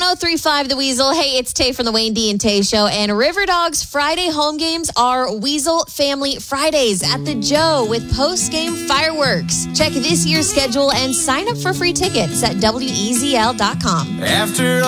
1035 The Weasel. Hey, it's Tay from the Wayne D and Tay Show. And River Dogs Friday home games are Weasel Family Fridays at the Joe with post-game fireworks. Check this year's schedule and sign up for free tickets at WEZL.com. After